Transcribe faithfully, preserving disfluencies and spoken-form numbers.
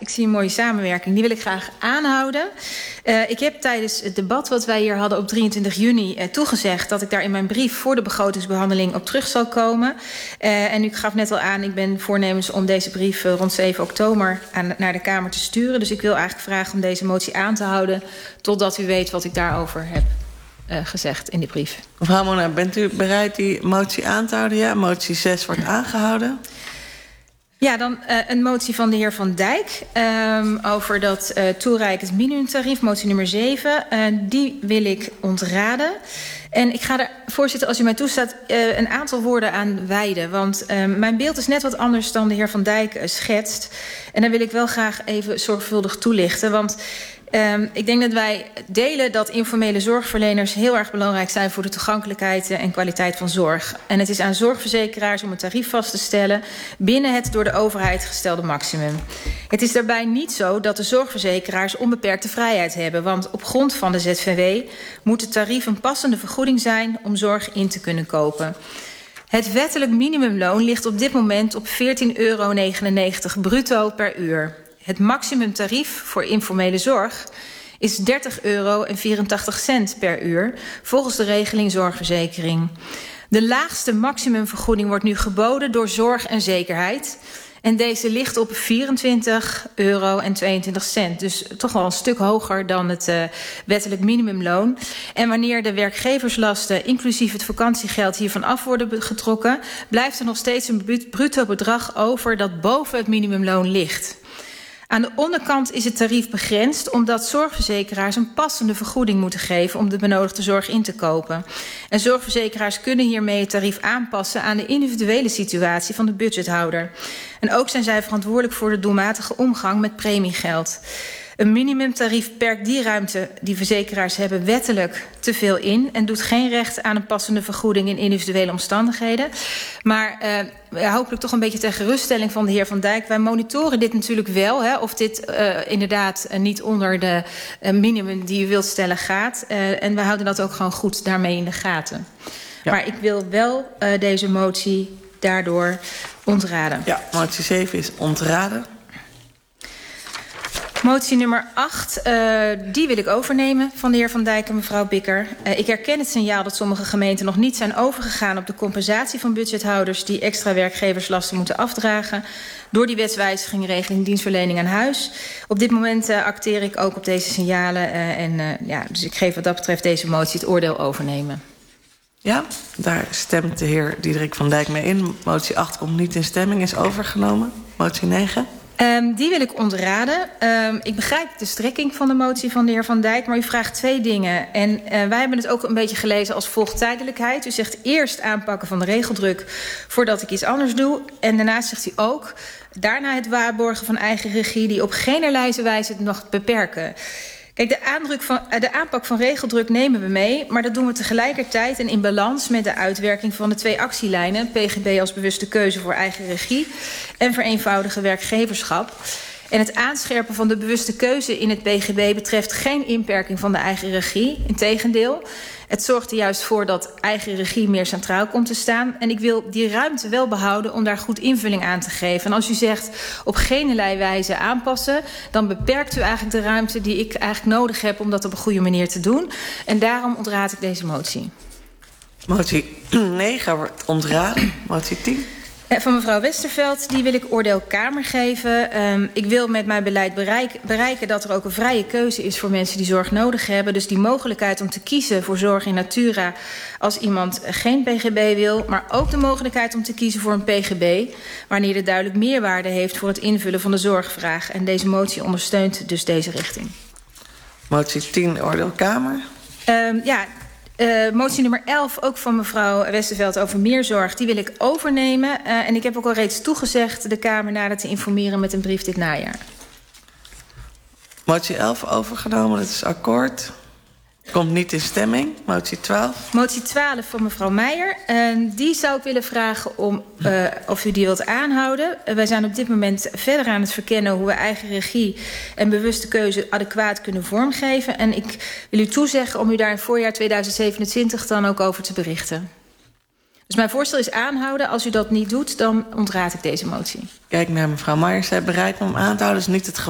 zie een mooie samenwerking. Die wil ik graag aanhouden. Uh, ik heb tijdens het debat wat wij hier hadden op drieëntwintig juni... Uh, toegezegd dat ik daar in mijn brief voor de begrotingsbehandeling op terug zal komen. Uh, en u gaf net al aan, ik ben voornemens om deze brief uh, rond zeven oktober aan, naar de Kamer te sturen. Dus ik wil eigenlijk vragen om deze motie aan te houden... totdat u weet wat ik daarover heb uh, gezegd in die brief. Mevrouw Mona, bent u bereid die motie aan te houden? Ja, motie zes wordt aangehouden. Ja, dan uh, een motie van de heer Van Dijk um, over dat uh, toereikend minimumtarief, motie nummer zeven. Uh, die wil ik ontraden. En ik ga er, voorzitter, als u mij toestaat, uh, een aantal woorden aan wijden. Want uh, mijn beeld is net wat anders dan de heer Van Dijk uh, schetst. En daar wil ik wel graag even zorgvuldig toelichten. Want Um, ik denk dat wij delen dat informele zorgverleners heel erg belangrijk zijn voor de toegankelijkheid en kwaliteit van zorg. En het is aan zorgverzekeraars om een tarief vast te stellen binnen het door de overheid gestelde maximum. Het is daarbij niet zo dat de zorgverzekeraars onbeperkte vrijheid hebben, want op grond van de Z V W moet het tarief een passende vergoeding zijn om zorg in te kunnen kopen. Het wettelijk minimumloon ligt op dit moment op veertien euro negenennegentig bruto per uur. Het maximumtarief voor informele zorg is dertig euro en vierentachtig cent per uur, volgens de regeling zorgverzekering. De laagste maximumvergoeding wordt nu geboden door Zorg en Zekerheid. En deze ligt op vierentwintig euro en tweeëntwintig cent. Dus toch wel een stuk hoger dan het uh, wettelijk minimumloon. En wanneer de werkgeverslasten, inclusief het vakantiegeld, hiervan af worden getrokken, blijft er nog steeds een bruto bedrag over dat boven het minimumloon ligt. Aan de onderkant is het tarief begrensd omdat zorgverzekeraars een passende vergoeding moeten geven om de benodigde zorg in te kopen. En zorgverzekeraars kunnen hiermee het tarief aanpassen aan de individuele situatie van de budgethouder. En ook zijn zij verantwoordelijk voor de doelmatige omgang met premiegeld. Een minimumtarief perkt die ruimte die verzekeraars hebben wettelijk te veel in en doet geen recht aan een passende vergoeding in individuele omstandigheden. Maar uh, hopelijk toch een beetje ter geruststelling van de heer Van Dijk. Wij monitoren dit natuurlijk wel, hè, of dit uh, inderdaad uh, niet onder de uh, minimum die u wilt stellen gaat. Uh, en we houden dat ook gewoon goed daarmee in de gaten. Ja. Maar ik wil wel uh, deze motie daardoor ontraden. Ja, motie zeven is ontraden. Motie nummer acht, uh, die wil ik overnemen van de heer Van Dijk en mevrouw Bikker. Uh, ik herken het signaal dat sommige gemeenten nog niet zijn overgegaan op de compensatie van budgethouders die extra werkgeverslasten moeten afdragen door die wetswijziging regeling dienstverlening aan huis. Op dit moment uh, acteer ik ook op deze signalen uh, en uh, ja, dus ik geef wat dat betreft deze motie het oordeel overnemen. Ja, daar stemt de heer Diederik Van Dijk mee in. Motie acht komt niet in stemming, is overgenomen. Motie negen. Um, die wil ik ontraden. Um, ik begrijp de strekking van de motie van de heer Van Dijk, maar u vraagt twee dingen. En uh, wij hebben het ook een beetje gelezen als volgt tijdelijkheid. U zegt eerst aanpakken van de regeldruk voordat ik iets anders doe. En daarnaast zegt u ook daarna het waarborgen van eigen regie die op geenerlei wijze het nog beperken. Kijk, de, aandruk van, de aanpak van regeldruk nemen we mee, maar dat doen we tegelijkertijd en in balans met de uitwerking van de twee actielijnen, P G B als bewuste keuze voor eigen regie en vereenvoudigen werkgeverschap. En het aanscherpen van de bewuste keuze in het P G B betreft geen inperking van de eigen regie. Integendeel, het zorgt er juist voor dat eigen regie meer centraal komt te staan. En ik wil die ruimte wel behouden om daar goed invulling aan te geven. En als u zegt op geenerlei wijze aanpassen, dan beperkt u eigenlijk de ruimte die ik eigenlijk nodig heb om dat op een goede manier te doen. En daarom ontraad ik deze motie. Motie negen wordt ontraden. Motie tien. Van mevrouw Westerveld, die wil ik oordeel Kamer geven. Um, ik wil met mijn beleid bereik, bereiken dat er ook een vrije keuze is voor mensen die zorg nodig hebben. Dus die mogelijkheid om te kiezen voor zorg in natura als iemand geen P G B wil. Maar ook de mogelijkheid om te kiezen voor een P G B wanneer het duidelijk meerwaarde heeft voor het invullen van de zorgvraag. En deze motie ondersteunt dus deze richting. Motie tien, oordeel Kamer. Um, ja... Uh, motie nummer elf, ook van mevrouw Westerveld over meerzorg, die wil ik overnemen. Uh, en ik heb ook al reeds toegezegd de Kamer nader te informeren met een brief dit najaar. Motie elf overgenomen, dat is akkoord. Komt niet in stemming. Motie twaalf. Motie twaalf van mevrouw Meijer. Uh, die zou ik willen vragen om, uh, of u die wilt aanhouden. Uh, wij zijn op dit moment verder aan het verkennen hoe we eigen regie en bewuste keuze adequaat kunnen vormgeven. En ik wil u toezeggen om u daar in voorjaar tweeduizend zevenentwintig dan ook over te berichten. Dus mijn voorstel is aanhouden. Als u dat niet doet, dan ontraad ik deze motie. Kijk naar mevrouw Meijer. Zij bereid om aan te houden. Dat is niet het geval.